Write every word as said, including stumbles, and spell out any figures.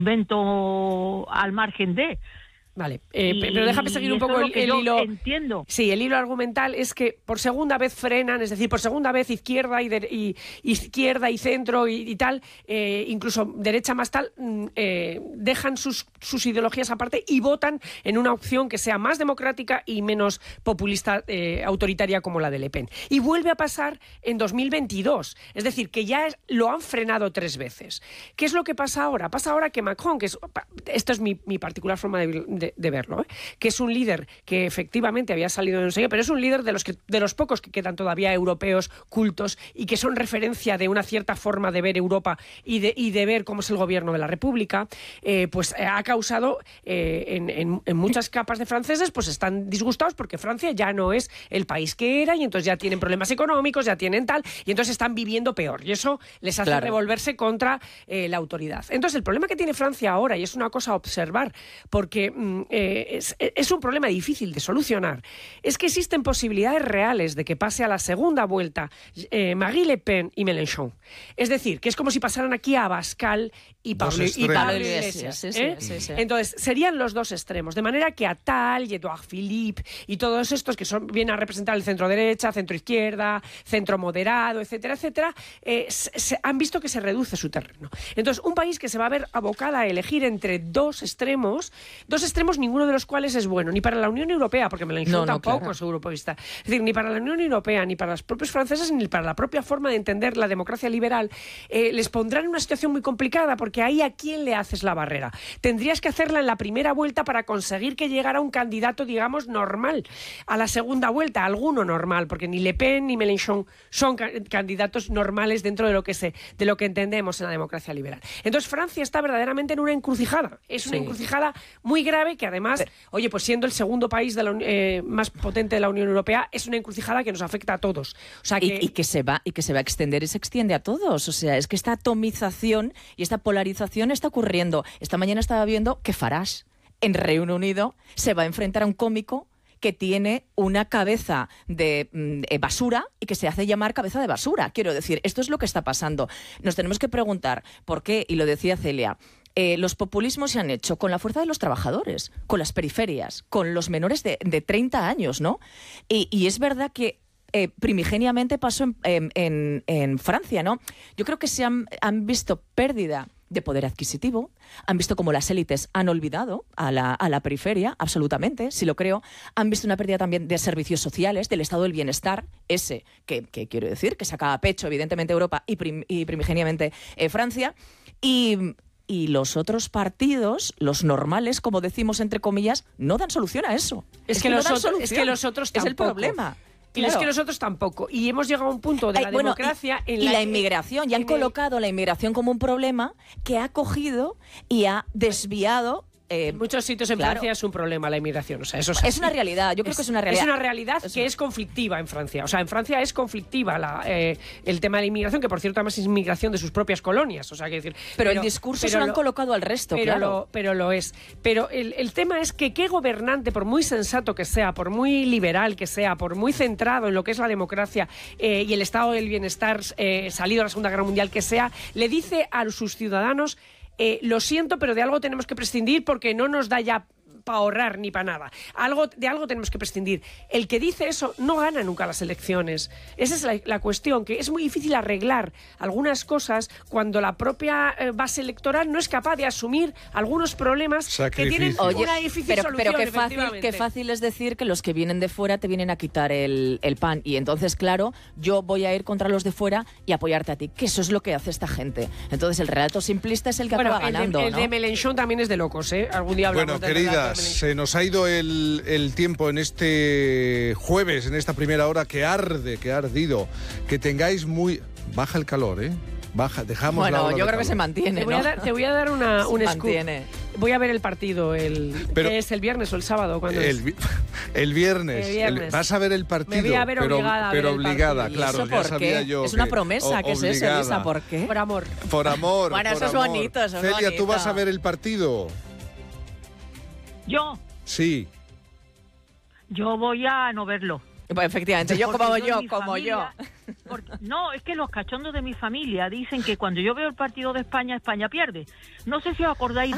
invento al margen de... Vale, eh, y, pero déjame seguir un poco el, el hilo. Entiendo. Sí, el hilo argumental es que por segunda vez frenan, es decir, por segunda vez izquierda y, de, y izquierda y centro y, y tal, eh, incluso derecha más tal, eh, dejan sus, sus ideologías aparte y votan en una opción que sea más democrática y menos populista, eh, autoritaria como la de Le Pen. Y vuelve a pasar en dos mil veintidós, es decir, que ya es, lo han frenado tres veces. ¿Qué es lo que pasa ahora? Pasa ahora que Macron, que es, esto es mi, mi particular forma de, de, de verlo, ¿eh? que es un líder que efectivamente había salido de no sé qué, pero es un líder de los, que, de los pocos que quedan todavía europeos, cultos, y que son referencia de una cierta forma de ver Europa y de, y de ver cómo es el gobierno de la República, eh, pues eh, ha causado eh, en, en, en muchas capas de franceses, pues están disgustados porque Francia ya no es el país que era y entonces ya tienen problemas económicos, ya tienen tal, y entonces están viviendo peor, y eso les hace claro. revolverse contra eh, la autoridad. Entonces el problema que tiene Francia ahora, y es una cosa a observar, porque mm, eh, Es, es un problema difícil de solucionar, es que existen posibilidades reales de que pase a la segunda vuelta eh, Marine Le Pen y Mélenchon. Es decir, que es como si pasaran aquí a Abascal y Pablo, y Pablo Iglesias. Sí, sí, ¿eh? sí, sí. Entonces, serían los dos extremos, de manera que Attal y Edouard Philippe y todos estos que son, vienen a representar el centro-derecha, centro-izquierda, centro-moderado, etcétera, etcétera, eh, se, se, han visto que se reduce su terreno. Entonces, un país que se va a ver abocada a elegir entre dos extremos, dos extremos ninguno de los cuales es bueno, ni para la Unión Europea, porque Mélenchon no, no, tampoco claro. es europeísta. Es decir, ni para la Unión Europea, ni para los propios franceses, ni para la propia forma de entender la democracia liberal, eh, les pondrán en una situación muy complicada, porque ahí a quién le haces la barrera. Tendrías que hacerla en la primera vuelta para conseguir que llegara un candidato, digamos, normal. A la segunda vuelta, alguno normal, porque ni Le Pen ni Mélenchon son ca- candidatos normales dentro de lo que se, de lo que entendemos en la democracia liberal. Entonces Francia está verdaderamente en una encrucijada. Es una sí. encrucijada muy grave que además Pero, oye, pues siendo el segundo país de la, eh, más potente de la Unión Europea, es una encrucijada que nos afecta a todos. O sea, que... Y, y, que se va, y que se va a extender y se extiende a todos. O sea, es que esta atomización y esta polarización está ocurriendo. Esta mañana estaba viendo que Farage, en Reino Unido, se va a enfrentar a un cómico que tiene una cabeza de mm, basura y que se hace llamar cabeza de basura. Quiero decir, esto es lo que está pasando. Nos tenemos que preguntar por qué, y lo decía Celia, Eh, los populismos se han hecho con la fuerza de los trabajadores, con las periferias, con los menores de, de treinta años, ¿no? Y, y es verdad que eh, primigeniamente pasó en, en, en, en Francia, ¿no? Yo creo que se han, han visto pérdida de poder adquisitivo, han visto cómo las élites han olvidado a la, a la periferia, absolutamente, sí lo creo, han visto una pérdida también de servicios sociales, del estado del bienestar, ese que, que quiero decir, que saca a pecho evidentemente Europa y, prim, y primigeniamente eh, Francia, y... Y los otros partidos, los normales, como decimos entre comillas, no dan solución a eso. Es, es, que, que, los no otro, es que los otros tampoco. Es el problema. Y claro. es que nosotros tampoco. Y hemos llegado a un punto de la Ay, bueno, democracia y, en y la, la inmigración. Y han colocado el... la inmigración como un problema que ha cogido y ha desviado... Eh, en muchos sitios en claro. Francia es un problema la inmigración. O sea, eso es, es una realidad, yo creo es, que es una realidad. Es una realidad es que una... es conflictiva en Francia. O sea, en Francia es conflictiva la, eh, el tema de la inmigración, que por cierto además es inmigración de sus propias colonias. O sea, que decir, pero, pero el discurso pero se lo han colocado al resto, pero claro. Lo, pero lo es. Pero el, el tema es que qué gobernante, por muy sensato que sea, por muy liberal que sea, por muy centrado en lo que es la democracia eh, y el estado del bienestar eh, salido de la Segunda Guerra Mundial que sea, le dice a sus ciudadanos Eh, lo siento, pero de algo tenemos que prescindir porque no nos da ya para ahorrar ni para nada. Algo, de algo tenemos que prescindir. El que dice eso no gana nunca las elecciones. Esa es la, la cuestión, que es muy difícil arreglar algunas cosas cuando la propia eh, base electoral no es capaz de asumir algunos problemas Sacrificio. que tienen Oye, una difícil pero, solución. Pero qué fácil, qué fácil es decir que los que vienen de fuera te vienen a quitar el, el pan. Y entonces, claro, yo voy a ir contra los de fuera y apoyarte a ti. Que eso es lo que hace esta gente. Entonces, el relato simplista es el que bueno, acaba el ganando, de, el ¿no? de Mélenchon también es de locos, ¿eh? Algún día hablamos bueno, de queridas, se nos ha ido el, el tiempo en este jueves, en esta primera hora que arde, que ha ardido. Que tengáis muy... Baja el calor, ¿eh? Baja, dejamos bueno, la ola yo de creo que calor. se mantiene, te voy, ¿no? a dar, te voy a dar una, un scoop. Mantiene. Voy a ver el partido, el, Pero, ¿qué es el viernes o el sábado? ¿Cuándo el, es? el viernes. El viernes. El, vas a ver el partido. Me voy a ver pero, obligada a ver pero el obligada, partido. claro, ¿Eso ya por sabía qué? yo. Es una que, promesa, o, ¿qué es eso, Elisa? ¿Por qué? Por amor. Por amor. Bueno, por eso es amor. bonito, eso es Celia, bonito. ¿tú vas a ver el partido? Yo, Sí. yo voy a no verlo. Pues efectivamente, yo Porque como yo, yo, mi como familia, yo. porque- no, es que los cachondos de mi familia dicen que cuando yo veo el partido de España, España pierde. No sé si os acordáis